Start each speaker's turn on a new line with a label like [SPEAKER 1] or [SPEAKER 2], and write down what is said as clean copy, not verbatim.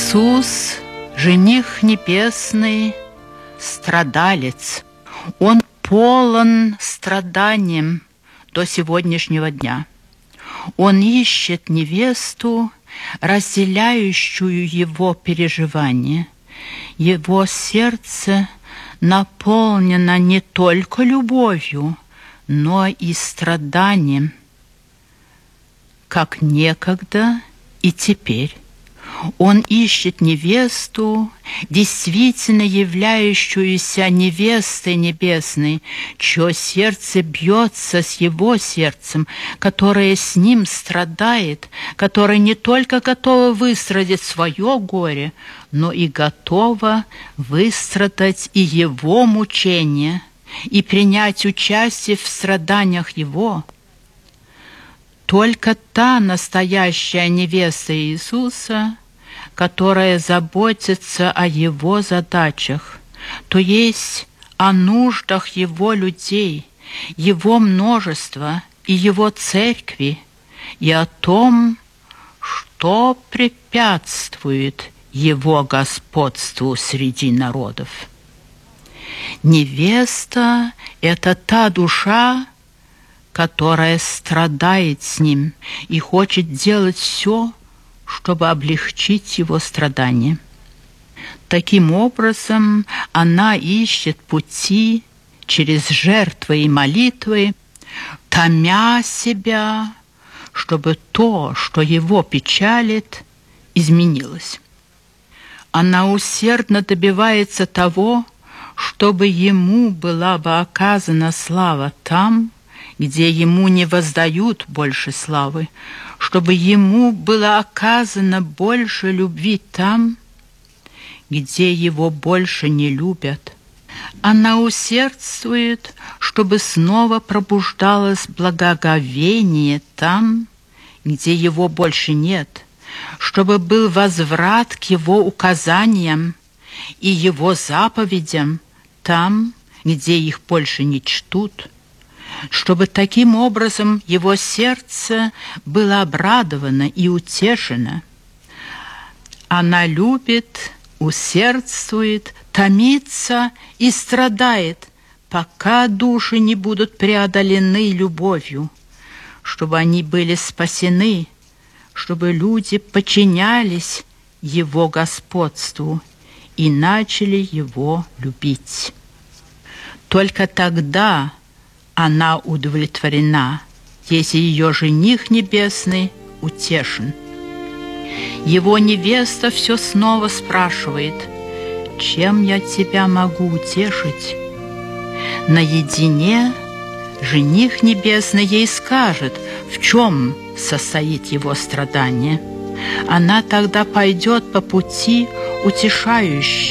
[SPEAKER 1] Иисус, жених небесный, страдалец. Он полон страданием до сегодняшнего дня. Он ищет невесту, разделяющую его переживания. Его сердце наполнено не только любовью, но и страданием, как некогда и теперь. Он ищет невесту, действительно являющуюся невестой небесной, чье сердце бьется с его сердцем, которое с ним страдает, которое не только готово выстрадать свое горе, но и готово выстрадать и его мучения, и принять участие в страданиях его. Только та настоящая невеста Иисуса, которая заботится о его задачах, то есть о нуждах его людей, его множества и его церкви, и о том, что препятствует его господству среди народов. Невеста — это та душа, которая страдает с ним и хочет делать все, чтобы облегчить его страдания. Таким образом, она ищет пути через жертвы и молитвы, томя себя, чтобы то, что его печалит, изменилось. Она усердно добивается того, чтобы ему была бы оказана слава там, где ему не воздают больше славы, чтобы ему было оказано больше любви там, где его больше не любят. Она усердствует, чтобы снова пробуждалось благоговение там, где его больше нет, чтобы был возврат к его указаниям и его заповедям там, где их больше не чтут, чтобы таким образом его сердце было обрадовано и утешено. Она любит, усердствует, томится и страдает, пока души не будут преодолены любовью, чтобы они были спасены, чтобы люди подчинялись его господству и начали его любить. Только тогда она удовлетворена, если ее жених небесный утешен. Его невеста все снова спрашивает: «Чем я тебя могу утешить?» Наедине жених небесный ей скажет, в чем состоит его страдание. Она тогда пойдет по пути утешающей